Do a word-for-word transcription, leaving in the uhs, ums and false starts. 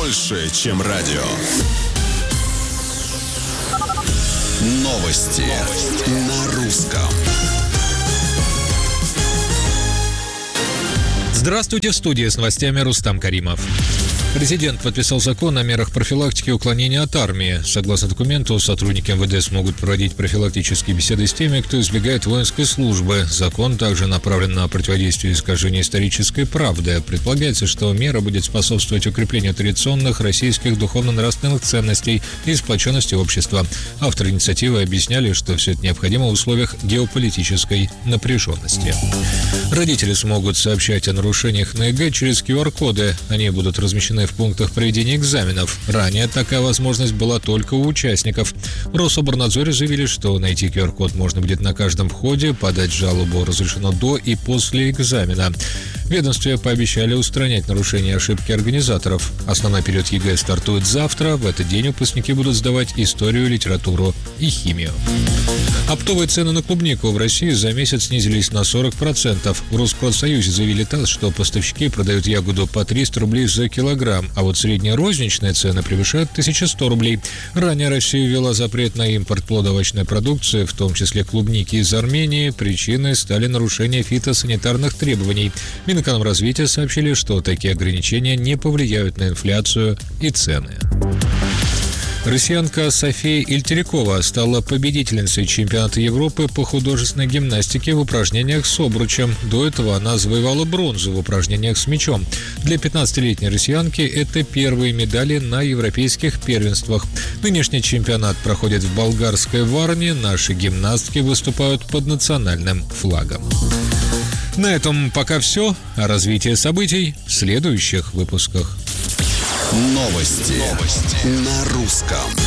больше, чем радио. Новости, Новости. На русском. Здравствуйте, в студии с новостями Рустам Каримов. Президент подписал закон о мерах профилактики уклонения от армии. Согласно документу, сотрудники эм вэ дэ смогут проводить профилактические беседы с теми, кто избегает воинской службы. Закон также направлен на противодействие искажению исторической правды. Предполагается, что мера будет способствовать укреплению традиционных российских духовно-нравственных ценностей и сплоченности общества. Авторы инициативы объясняли, что все это необходимо в условиях геополитической напряженности. Родители смогут сообщать о нарушениях на ЕГЭ через ку ар коды. Они будут размещены в пунктах проведения экзаменов. Ранее такая возможность была только у участников. В Рособорнадзоре заявили, что найти ку ар код можно будет на каждом входе, подать жалобу разрешено до и после экзамена. В ведомстве пообещали устранять нарушения и ошибки организаторов. Основной период ЕГЭ стартует завтра. В этот день выпускники будут сдавать историю, литературу и химию. Оптовые цены на клубнику в России за месяц снизились на сорок процентов. В Росспродсоюзе заявили ТАСС, что поставщики продают ягоду по триста рублей за килограмм, а вот средние розничные цены превышают тысячу сто рублей. Ранее Россия ввела запрет на импорт плодоовощной продукции, в том числе клубники из Армении. Причиной стали нарушения фитосанитарных требований. Минэкономразвития сообщили, что такие ограничения не повлияют на инфляцию и цены. Россиянка София Ильтерикова стала победительницей чемпионата Европы по художественной гимнастике в упражнениях с обручем. До этого она завоевала бронзу в упражнениях с мячом. Для пятнадцатилетней россиянки это первые медали на европейских первенствах. Нынешний чемпионат проходит в болгарской Варне. Наши гимнастки выступают под национальным флагом. На этом пока все. О развитии событий в следующих выпусках. Новости, Новости. На русском.